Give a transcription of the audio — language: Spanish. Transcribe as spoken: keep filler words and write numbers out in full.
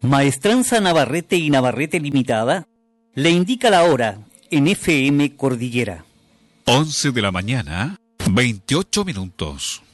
Maestranza Navarrete y Navarrete Limitada le indica la hora en F M Cordillera. once de la mañana, veintiocho minutos.